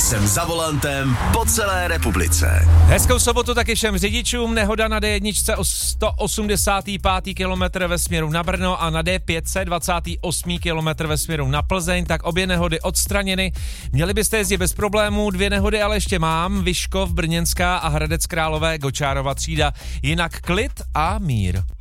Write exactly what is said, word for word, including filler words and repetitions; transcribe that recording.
Jsem za volantem po celé republice. Hezkou sobotu taky všem řidičům. Nehoda na D jedna o sto osmdesátý pátý kilometr ve směru na Brno a na D pět set dvacátý osmý kilometr ve směru na Plzeň, tak obě nehody odstraněny. Měli byste jezdit bez problémů, dvě nehody ale ještě mám. Vyškov, Brněnská a Hradec Králové, Gočárova třída. Jinak klid a mír.